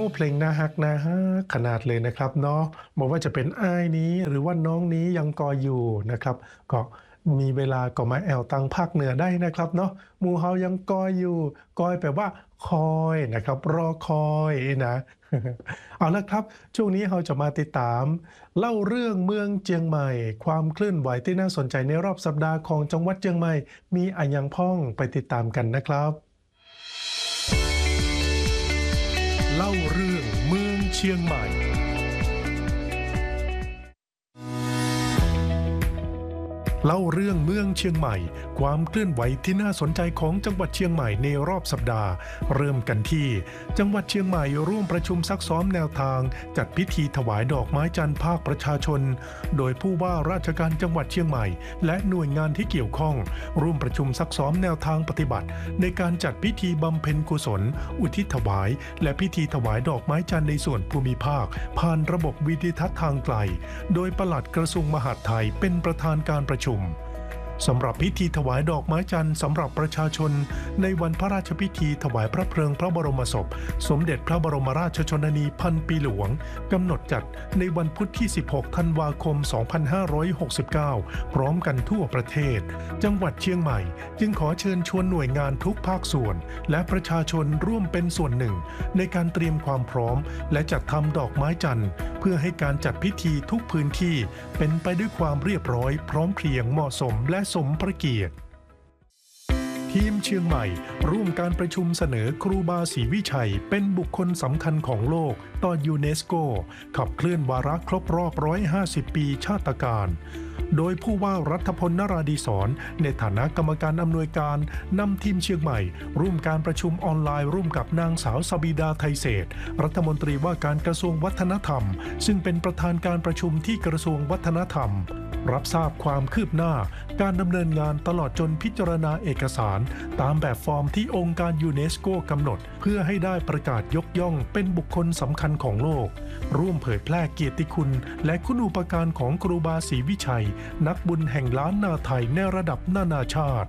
เพลงน่าฮักน่าฮักขนาดเลยนะครับเนาะบอกว่าจะเป็นอ้ายนี้หรือว่าน้องนี้ยังกออยู่นะครับก็มีเวลาก็มาแอวตังภาคเหนือได้นะครับเนาะหมู่เฮายังกออยู่กอยแปลว่าคอยนะครับรอคอยนะเอาละครับช่วงนี้เราจะมาติดตามเล่าเรื่องเมืองเจียงใหม่ความเคลื่อนไหวที่น่าสนใจในรอบสัปดาห์ของจังหวัดเจียงใหม่มีอะหยังพ้องไปติดตามกันนะครับ เล่าเรื่องเมืองเชียงใหม่ เล่าเรื่องเมืองเชียงใหม่ความเคลื่อนไหวที่น่าสนใจของจังหวัดเชียงใหม่ในรอบสัปดาห์เริ่มกันที่จังหวัดเชียงใหม่ร่วมประชุมซักซ้อมแนวทางจัดพิธีถวายดอกไม้จันทร์ภาคประชาชนโดยผู้ว่าราชการจังหวัดเชียงใหม่และหน่วยงานที่เกี่ยวข้องร่วมประชุมซักซ้อมแนวทางปฏิบัติในการจัดพิธีบำเพ็ญกุศลอุทิศถวายและพิธีถวายดอกไม้จันทร์ในส่วนภูมิภาคผ่านระบบวิดิทัศน์ทางไกลโดยปลัดกระทรวงมหาดไทยเป็นประธานการประชุมสำหรับพิธีถวายดอกไม้จันทร์สำหรับประชาชนในวันพระราชพิธีถวายพระเพลิงพระบรมศพสมเด็จพระบรมราชชนนีพันปีหลวงกำหนดจัดในวันพุธที่ 16 ธันวาคม 2569 พร้อมกันทั่วประเทศจังหวัดเชียงใหม่จึงขอเชิญชวนหน่วยงานทุกภาคส่วนและประชาชนร่วมเป็นส่วนหนึ่งในการเตรียมความพร้อมและจัดทำดอกไม้จันทร์เพื่อให้การจัดพิธีทุกพื้นที่เป็นไปด้วยความเรียบร้อยพร้อมเพรียงเหมาะสมและสมพระเกียรติทีมเชียงใหม่ร่วมการประชุมเสนอครูบาศรีวิชัยเป็นบุคคลสำคัญของโลกต่อยูเนสโกขับเคลื่อนวาระครบรอบ 150 ปีชาตการโดยผู้ว่ารัฐพลนราดีศรในฐานะกรรมการอำนวยการนำทีมเชียงใหม่ร่วมการประชุมออนไลน์ร่วมกับนางสาวสบิดาไทยเศรษฐ์รัฐมนตรีว่าการกระทรวงวัฒนธรรมซึ่งเป็นประธานการประชุมที่กระทรวงวัฒนธรรมรับทราบความคืบหน้าการดำเนินงานตลอดจนพิจารณาเอกสารตามแบบฟอร์มที่องค์การยูเนสโกกำหนดเพื่อให้ได้ประกาศยกย่องเป็นบุคคลสำคัญของโลกร่วมเผยแพร่เกียรติคุณและคุณูปการของครูบาศรีวิชัยนักบุญแห่งล้านนาไทยในระดับนานาชาติ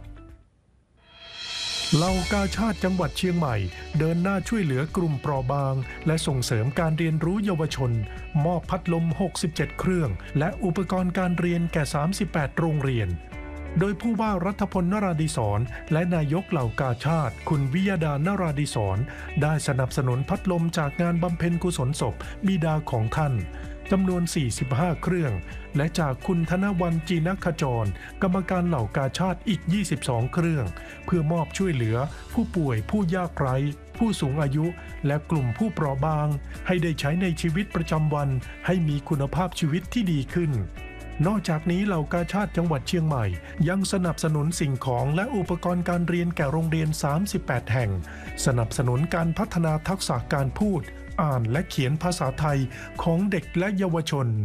เหล่ากาชาติจังหวัดเชียงใหม่เดินหน้าช่วยเหลือกลุ่มเปราะบางและส่งเสริมการเรียนรู้เยาวชนมอบพัดลม 67 เครื่องและอุปกรณ์การเรียนแก่ 38 โรงเรียนโดยผู้ว่ารัฐพลนราธิศรและนายกเหล่ากาชาติคุณวิยดานราธิศรได้สนับสนุนพัดลมจากงานบำเพ็ญกุศลศพบิดาของท่านจำนวน 45 เครื่องและจากคุณธนวรรณจีนขจรกรรมการเหล่ากาชาติอีก 22 เครื่องเพื่อมอบช่วยเหลือผู้ป่วยผู้ยากไร้ผู้สูงอายุและกลุ่มผู้เปราะบางให้ได้ใช้ในชีวิตประจำวันให้มีคุณภาพชีวิตที่ดีขึ้นนอกจากนี้เหล่ากาชาติจังหวัดเชียงใหม่ยังสนับสนุนสิ่งของและอุปกรณ์การเรียนแก่โรงเรียน 38 แห่งสนับสนุนการพัฒนาทักษะการพูดอ่านและเขียนภาษาไทยของเด็กและเยาวชน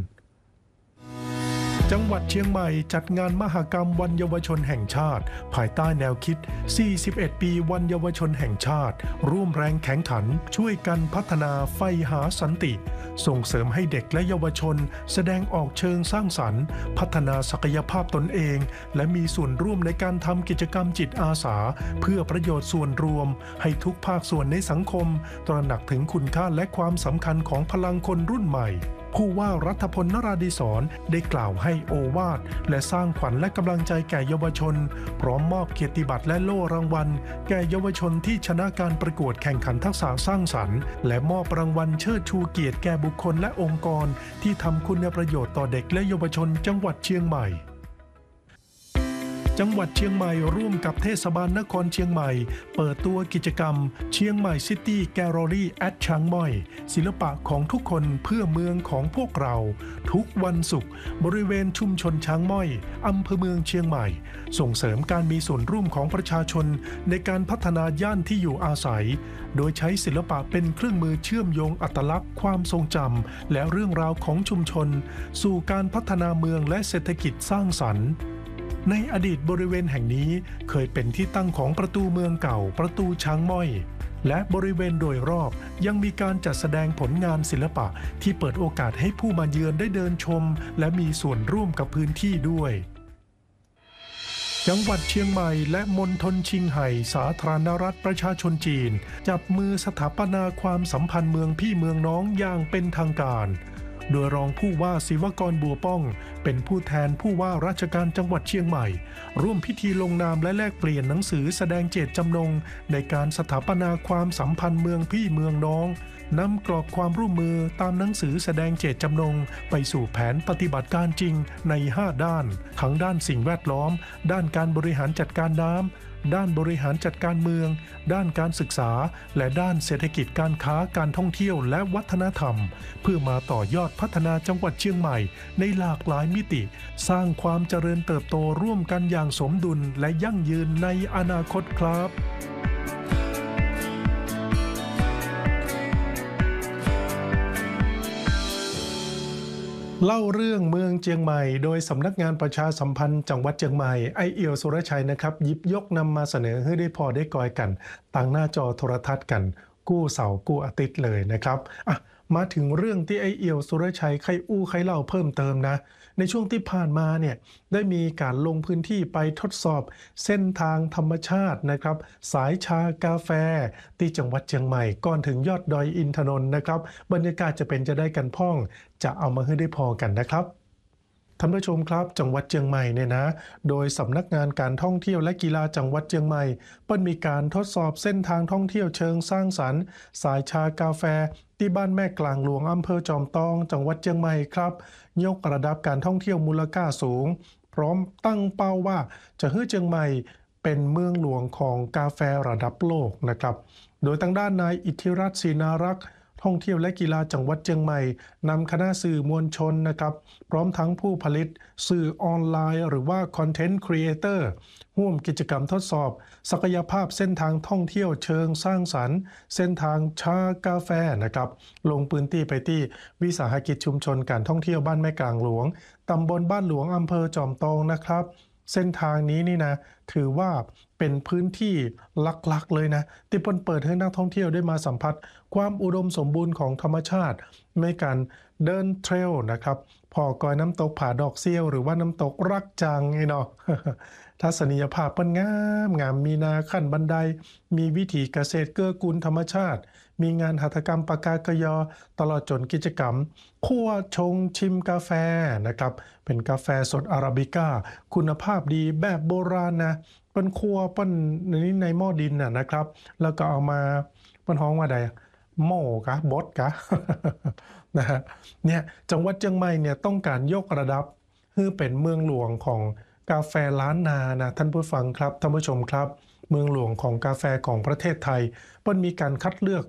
จังหวัดเชียงใหม่จัดงานมหกรรมวันเยาวชนแห่งชาติภายใต้แนวคิด 41 ปีวันเยาวชนแห่งชาติร่วมแรงแข็งขันช่วยกันพัฒนาไฟหาสันติส่งเสริมให้เด็กและเยาวชนแสดงออกเชิงสร้างสรรค์พัฒนาศักยภาพตนเองและมีส่วนร่วมในการทำกิจกรรมจิตอาสาเพื่อประโยชน์ส่วนรวมให้ทุกภาคส่วนในสังคมตระหนักถึงคุณค่าและความสำคัญของพลังคนรุ่นใหม่ผู้ว่ารัฐพลนราธิศรได้กล่าวให้โอวาทและสร้างขวัญและกำลังใจแก่เยาวชนพร้อมมอบเกียรติบัตรและโล่รางวัลแก่เยาวชนที่ชนะการประกวดแข่งขันทักษะสร้างสรรค์และมอบรางวัลเชิดชูเกียรติแก่บุคคลและองค์กรที่ทำคุณประโยชน์ต่อเด็กและเยาวชนจังหวัดเชียงใหม่จังหวัดเชียงใหม่ร่วมกับเทศบาลนครเชียงใหม่เปิดตัวกิจกรรมเชียงใหม่ซิตี้แกลเลอรี่แอดช้างม้อยศิลปะของทุกคนเพื่อเมืองของพวกเราทุกวันศุกร์บริเวณชุมชนช้างม้อยอำเภอเมืองเชียงใหม่ส่งเสริมการมีส่วนร่วมของประชาชนในการพัฒนาย่านที่อยู่อาศัยโดยใช้ศิลปะเป็นเครื่องมือเชื่อมโยงอัตลักษณ์ความทรงจำและเรื่องราวของชุมชนสู่การพัฒนาเมืองและเศรษฐกิจสร้างสรรค์ในอดีตบริเวณแห่งนี้เคยเป็นที่ตั้งของประตูเมืองเก่าประตูช้างม้อยและบริเวณโดยรอบยังมีการจัดแสดงผลงานศิลปะที่เปิดโอกาสให้ผู้มาเยือนได้เดินชมและมีส่วนร่วมกับพื้นที่ด้วยจังหวัดเชียงใหม่และมณฑลชิงไห่สาธารณรัฐประชาชนจีนจับมือสถาปนาความสัมพันธ์เมืองพี่เมืองน้องอย่างเป็นทางการโดยรองผู้ว่าศิวกรบัวป้องเป็นผู้แทนผู้ว่าราชการจังหวัดเชียงใหม่ร่วมพิธีลงนามและแลกเปลี่ยนหนังสือแสดงเจตจำนงในการสถาปนาความสัมพันธ์เมืองพี่เมืองน้องนำกรอบความร่วมมือตามหนังสือแสดงเจตจำนงไปสู่แผนปฏิบัติการจริงใน5ด้านทั้งด้านสิ่งแวดล้อมด้านการบริหารจัดการน้ำด้านบริหารจัดการเมืองด้านการศึกษาและด้านเศรษฐกิจการค้าการท่องเที่ยวและวัฒนธรรมเพื่อมาต่อยอดพัฒนาจังหวัดเชียงใหม่ในหลากหลายมิติสร้างความเจริญเติบโตร่วมกันอย่างสมดุลและยั่งยืนในอนาคตครับเล่าเรื่องเมืองเชียงใหม่โดยสำนักงานประชาสัมพันธ์จังหวัดเชียงใหม่ไอเอียวสุรชัยนะครับหยิบยกนำมาเสนอให้ได้พอได้กอยกันต่างหน้าจอโทรทัศน์กันกู้เสาร์กู้อาทิตย์เลยนะครับมาถึงเรื่องที่ไอเอียวสุรชัยใครอู้ใครเล่าเพิ่มเติมนะในช่วงที่ผ่านมาเนี่ยได้มีการลงพื้นที่ไปทดสอบเส้นทางธรรมชาตินะครับสายชากาแฟที่จังหวัดเชียงใหม่ก่อนถึงยอดดอยอินทนนท์นะครับบรรยากาศจะเป็นจะได้กันพ่องจะเอามาให้ได้พอกันนะครับท่านผู้ชมครับจังหวัดเชียงใหม่เนี่ยนะโดยสำนักงานการท่องเที่ยวและกีฬาจังหวัดเชียงใหม่เปิ้ลมีการทดสอบเส้นทางท่องเที่ยวเชิงสร้างสรรค์สายชากาแฟที่บ้านแม่กลางหลวงอำเภอจอมทองจังหวัดเชียงใหม่ครับยกระดับการท่องเที่ยวมูลค่าสูงพร้อมตั้งเป้าว่าจะให้เชียงใหม่เป็นเมืองหลวงของกาแฟระดับโลกนะครับโดยทางด้านนายอิทธิรัตน์ศรีนารักษ์ท่องเที่ยวและกีฬาจังหวัดเชียงใหม่นำคณะสื่อมวลชนนะครับพร้อมทั้งผู้ผลิตสื่อออนไลน์หรือว่าคอนเทนต์ครีเอเตอร์ร่วมกิจกรรมทดสอบศักยภาพเส้นทางท่องเที่ยวเชิงสร้างสรรค์เส้นทางชากาแฟนะครับลงพื้นที่ไปที่วิสาหกิจชุมชนการท่องเที่ยวบ้านแม่กลางหลวงตำบลบ้านหลวงอำเภอจอมทองนะครับเส้นทางนี้นี่นะถือว่าเป็นพื้นที่หลักๆเลยนะที่เปิดให้นักท่องเที่ยวได้มาสัมผัสความอุดมสมบูรณ์ของธรรมชาติในการเดินเทรลนะครับพอกอยน้ำตกผาดอกเซี่ยวหรือว่าน้ำตกรักจังไอ้เนาะ ทัศนียภาพเป็นงามมีนาขั้นบันไดมีวิถีเกษตรเกื้อกูลธรรมชาติมีงานหัตถกรรมปากากยอตลอดจนกิจกรรมคั่วชงชิมกาแฟนะครับเป็นกาแฟสดอาราบิก้าคุณภาพดีแบบโบราณนะเป็นคั่วเป็นนี้ในหม้อดินนะครับแล้วก็เอามาเป็นห้องว่าใดหม้อกะบดกะ นะฮะเนี่ยจังหวัดเชียงใหม่เนี่ยต้องการยกระดับให้เป็นเมืองหลวงของกาแฟล้านนานะท่านผู้ฟังครับท่านผู้ชมครับเมืองหลวงของกาแฟของประเทศไทยเปิ้ลมีการคัดเลือก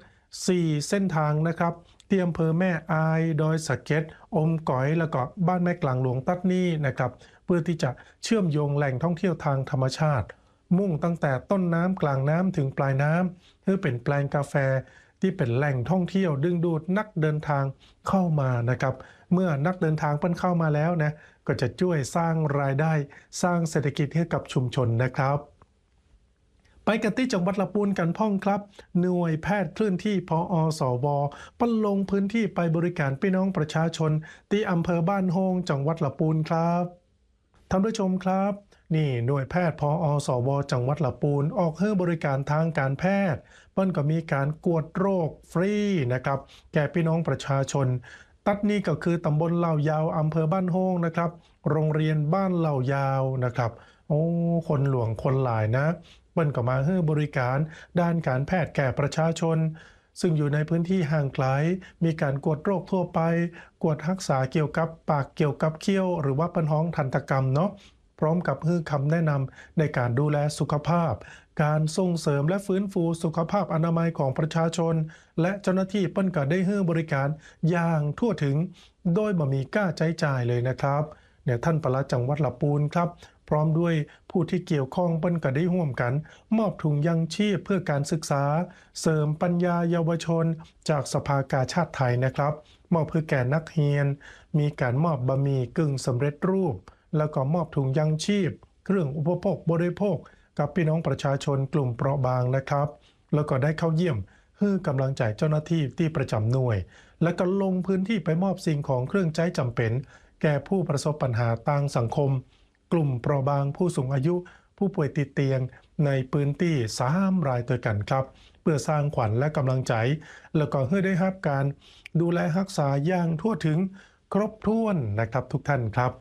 4เส้นทางนะครับที่อำเภอแม่อายดอยสะเก็ดอมก๋อยแล้วก็บ้านแม่กลางหลวงตัดนี่นะครับเพื่อที่จะเชื่อมโยงแหล่งท่องเที่ยวทางธรรมชาติมุ่งตั้งแต่ต้นน้ำกลางน้ำถึงปลายน้ำเพื่อเป็นแปลงกาแฟที่เป็นแหล่งท่องเที่ยวดึงดูดนักเดินทางเข้ามานะครับเมื่อนักเดินทางเปิ้ลเข้ามาแล้วนะก็จะช่วยสร้างรายได้สร้างเศรษฐกิจให้กับชุมชนนะครับไปกันที่จังหวัดลำพูนกันพ่องครับหน่วยแพทย์เคลื่อนที่พอสวปั้นลงพื้นที่ไปบริการพี่น้องประชาชนที่อำเภอบ้านโฮงจังหวัดลำพูนครับท่านผู้ชมครับนี่หน่วยแพทย์พอสวจังหวัดลำพูนออกให้บริการทางการแพทย์เปิ้ลก็มีการกวดโรคฟรีนะครับแก่พี่น้องประชาชนตัดนี่ก็คือตำบลเหล่ายาวอำเภอบ้านโฮงนะครับโรงเรียนบ้านเหล่ายาวนะครับโอ้คนหลวงคนหลายนะเปิ้ลก็มาให้บริการด้านการแพทย์แก่ประชาชนซึ่งอยู่ในพื้นที่ห่างไกลมีการกวดโรคทั่วไปกวดรักษาเกี่ยวกับปากเกี่ยวกับเคี้ยวหรือว่าปัญหาทันตกรรมเนาะพร้อมกับให้คำแนะนำในการดูแลสุขภาพการส่งเสริมและฟื้นฟูสุขภาพอนามัยของประชาชนและเจ้าหน้าที่เปิ้ลก็ได้ให้บริการอย่างทั่วถึงโดยบ่มีค่าใช้จ่ายเลยนะครับเนี่ยท่านปลัดจังหวัดลำพูนครับพร้อมด้วยผู้ที่เกี่ยวข้องเปิ้ลก็ได้ร่วมกันมอบถุงยังชีพเพื่อการศึกษาเสริมปัญญาเยาวชนจากสภากาชาติไทยนะครับมอบเพื่อแก่นักเรียนมีการมอบบะหมี่กึ่งสำเร็จรูปแล้วก็มอบถุงยังชีพเครื่องอุปโภคบริโภคกับพี่น้องประชาชนกลุ่มเปราะบางนะครับแล้วก็ได้เข้าเยี่ยมให้กำลังใจเจ้าหน้าที่ที่ประจำหน่วยและก็ลงพื้นที่ไปมอบสิ่งของเครื่องใช้จำเป็นแก่ผู้ประสบปัญหาทางสังคมกลุ่มเปราะบางผู้สูงอายุผู้ป่วยติดเตียงในพื้นที่3รายตัวกันครับเพื่อสร้างขวัญและกำลังใจแล้วก็ให้ได้รับการดูแลรักษาอย่างทั่วถึงครบถ้วนนะครับทุกท่านครับ